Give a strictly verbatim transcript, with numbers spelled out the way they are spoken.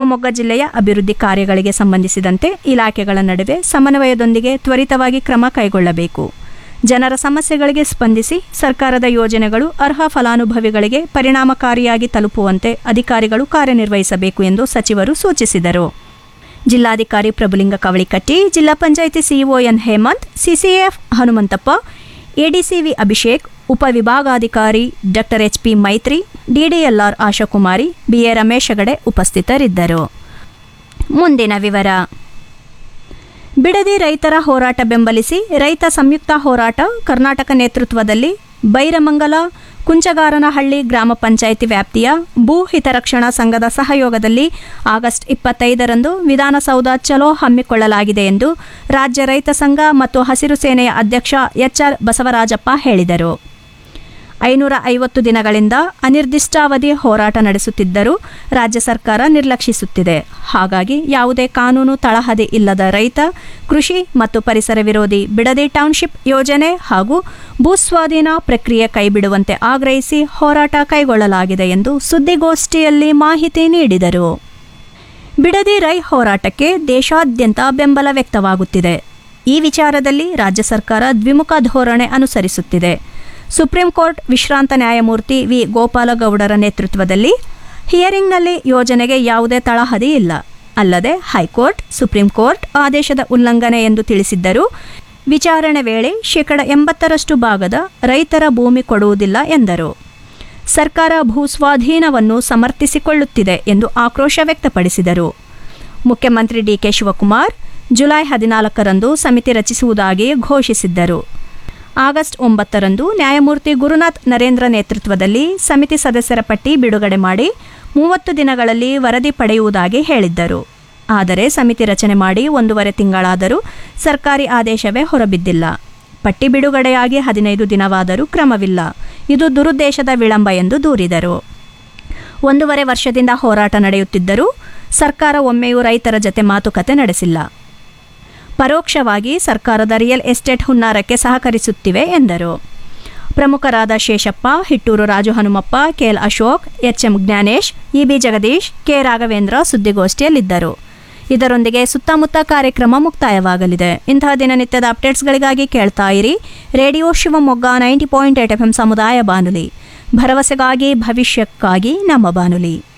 ಶಿವಮೊಗ್ಗ ಜಿಲ್ಲೆಯ ಅಭಿವೃದ್ಧಿ ಕಾರ್ಯಗಳಿಗೆ ಸಂಬಂಧಿಸಿದಂತೆ ಇಲಾಖೆಗಳ ನಡುವೆ ಸಮನ್ವಯದೊಂದಿಗೆ ತ್ವರಿತವಾಗಿ ಕ್ರಮ ಕೈಗೊಳ್ಳಬೇಕು. ಜನರ ಸಮಸ್ಯೆಗಳಿಗೆ ಸ್ಪಂದಿಸಿ ಸರ್ಕಾರದ ಯೋಜನೆಗಳು ಅರ್ಹ ಫಲಾನುಭವಿಗಳಿಗೆ ಪರಿಣಾಮಕಾರಿಯಾಗಿ ತಲುಪುವಂತೆ ಅಧಿಕಾರಿಗಳು ಕಾರ್ಯನಿರ್ವಹಿಸಬೇಕು ಎಂದು ಸಚಿವರು ಸೂಚಿಸಿದರು. ಜಿಲ್ಲಾಧಿಕಾರಿ ಪ್ರಭುಲಿಂಗ ಕವಳಿಕಟ್ಟಿ, ಜಿಲ್ಲಾ panchayat CEO N Hemant, CCF Hanumanthappa, ಎಡಿಸಿವಿ Abhishek, ಉಪವಿಭಾಗಾಧಿಕಾರಿ ಡಾಕ್ಟರ್ ಎಚ್ ಪಿ ಮೈತ್ರಿ, ಡಿಡಿಎಲ್ಆರ್ ಆಶಾಕುಮಾರಿ, ಬಿಎ ರಮೇಶ್ ಹೆಗಡೆ ಉಪಸ್ಥಿತರಿದ್ದರು. ಮುಂದಿನ ವಿವರ. ಬಿಡದಿ ರೈತರ ಹೋರಾಟ ಬೆಂಬಲಿಸಿ ರೈತ ಸಂಯುಕ್ತ ಹೋರಾಟ ಕರ್ನಾಟಕ ನೇತೃತ್ವದಲ್ಲಿ ಬೈರಮಂಗಲ ಕುಂಚಗಾರನಹಳ್ಳಿ ಗ್ರಾಮ ಪಂಚಾಯಿತಿ ವ್ಯಾಪ್ತಿಯ ಭೂ ಹಿತರಕ್ಷಣಾ ಸಂಘದ ಸಹಯೋಗದಲ್ಲಿ ಆಗಸ್ಟ್ ಇಪ್ಪತ್ತೈದರಂದು ವಿಧಾನಸೌಧ ಚಲೋ ಹಮ್ಮಿಕೊಳ್ಳಲಾಗಿದೆ ಎಂದು ರಾಜ್ಯ ರೈತ ಸಂಘ ಮತ್ತು ಹಸಿರು ಸೇನೆಯ ಅಧ್ಯಕ್ಷ ಎಚ್ ಆರ್ ಬಸವರಾಜಪ್ಪ ಹೇಳಿದರು. ಐನೂರ ಐವತ್ತು ದಿನಗಳಿಂದ ಅನಿರ್ದಿಷ್ಟಾವಧಿ ಹೋರಾಟ ನಡೆಸುತ್ತಿದ್ದರೂ ರಾಜ್ಯ ಸರ್ಕಾರ ನಿರ್ಲಕ್ಷಿಸುತ್ತಿದೆ. ಹಾಗಾಗಿ ಯಾವುದೇ ಕಾನೂನು ತಳಹದಿ ಇಲ್ಲದ ರೈತ, ಕೃಷಿ ಮತ್ತು ಪರಿಸರ ವಿರೋಧಿ ಬಿಡದಿ ಟೌನ್ಶಿಪ್ ಯೋಜನೆ ಹಾಗೂ ಭೂಸ್ವಾಧೀನ ಪ್ರಕ್ರಿಯೆ ಕೈಬಿಡುವಂತೆ ಆಗ್ರಹಿಸಿ ಹೋರಾಟ ಕೈಗೊಳ್ಳಲಾಗಿದೆ ಎಂದು ಸುದ್ದಿಗೋಷ್ಠಿಯಲ್ಲಿ ಮಾಹಿತಿ ನೀಡಿದರು. ಬಿಡದಿ ರೈ ಹೋರಾಟಕ್ಕೆ ದೇಶಾದ್ಯಂತ ಬೆಂಬಲ ವ್ಯಕ್ತವಾಗುತ್ತಿದೆ. ಈ ವಿಚಾರದಲ್ಲಿ ರಾಜ್ಯ ಸರ್ಕಾರ ದ್ವಿಮುಖ ಧೋರಣೆ ಅನುಸರಿಸುತ್ತಿದೆ. ಸುಪ್ರೀಂ ಕೋರ್ಟ್ ವಿಶ್ರಾಂತ ನ್ಯಾಯಮೂರ್ತಿ ವಿ ಗೋಪಾಲಗೌಡರ ನೇತೃತ್ವದಲ್ಲಿ ಹಿಯರಿಂಗ್ನಲ್ಲಿ ಯೋಜನೆಗೆ ಯಾವುದೇ ತಳಹದಿ ಇಲ್ಲ. ಅಲ್ಲದೆ ಹೈಕೋರ್ಟ್, ಸುಪ್ರೀಂ ಕೋರ್ಟ್ ಆದೇಶದ ಉಲ್ಲಂಘನೆ ಎಂದು ತಿಳಿಸಿದ್ದರೂ ವಿಚಾರಣೆ ವೇಳೆ ಶೇಕಡ ಎಂಬತ್ತರಷ್ಟು ಭಾಗದ ರೈತರ ಭೂಮಿ ಕೊಡುವುದಿಲ್ಲ ಎಂದರು. ಸರ್ಕಾರ ಭೂಸ್ವಾಧೀನವನ್ನು ಸಮರ್ಥಿಸಿಕೊಳ್ಳುತ್ತಿದೆ ಎಂದು ಆಕ್ರೋಶ ವ್ಯಕ್ತಪಡಿಸಿದರು. ಮುಖ್ಯಮಂತ್ರಿ ಡಿಕೆ ಶಿವಕುಮಾರ್ ಜುಲೈ ಹದಿನಾಲ್ಕರಂದು ಸಮಿತಿ ರಚಿಸುವುದಾಗಿ ಘೋಷಿಸಿದ್ದರು. ಆಗಸ್ಟ್ ಒಂಬತ್ತರಂದು ನ್ಯಾಯಮೂರ್ತಿ ಗುರುನಾಥ್ ನರೇಂದ್ರ ನೇತೃತ್ವದಲ್ಲಿ ಸಮಿತಿ ಸದಸ್ಯರ ಪಟ್ಟಿ ಬಿಡುಗಡೆ ಮಾಡಿ ಮೂವತ್ತು ದಿನಗಳಲ್ಲಿ ವರದಿ ಪಡೆಯುವುದಾಗಿ ಹೇಳಿದ್ದರು. ಆದರೆ ಸಮಿತಿ ರಚನೆ ಮಾಡಿ ಒಂದೂವರೆ ತಿಂಗಳಾದರೂ ಸರ್ಕಾರಿ ಆದೇಶವೇ ಹೊರಬಿದ್ದಿಲ್ಲ. ಪಟ್ಟಿ ಬಿಡುಗಡೆಯಾಗಿ ಹದಿನೈದು ದಿನವಾದರೂ ಕ್ರಮವಿಲ್ಲ. ಇದು ದುರುದ್ದೇಶದ ವಿಳಂಬ ಎಂದು ದೂರಿದರು. ಒಂದೂವರೆ ವರ್ಷದಿಂದ ಹೋರಾಟ ನಡೆಯುತ್ತಿದ್ದರೂ ಸರ್ಕಾರ ಒಮ್ಮೆಯೂ ರೈತರ ಜತೆ ಮಾತುಕತೆ ನಡೆಸಿಲ್ಲ. ಪರೋಕ್ಷವಾಗಿ ಸರ್ಕಾರದ ರಿಯಲ್ ಎಸ್ಟೇಟ್ ಹುನ್ನಾರಕ್ಕೆ ಸಹಕರಿಸುತ್ತಿವೆ ಎಂದರು. ಪ್ರಮುಖರಾದ Sheshappa, Hitturu Raju Hanumappa, KL Ashok, HM Gyanesh, EB Jagadish, K Raghavendra ಸುದ್ದಿಗೋಷ್ಠಿಯಲ್ಲಿದ್ದರು. ಇದರೊಂದಿಗೆ ಸುತ್ತಮುತ್ತ ಕಾರ್ಯಕ್ರಮ ಮುಕ್ತಾಯವಾಗಲಿದೆ. ಇಂತಹ ದಿನನಿತ್ಯದ ಅಪ್ಡೇಟ್ಸ್ಗಳಿಗಾಗಿ ಕೇಳ್ತಾ ಇರಿ radio Shivamogga ninety point eight F M ಸಮುದಾಯ ಬಾನುಲಿ, ಭರವಸೆಗಾಗಿ ಭವಿಷ್ಯಕ್ಕಾಗಿ ನಮ್ಮ ಬಾನುಲಿ.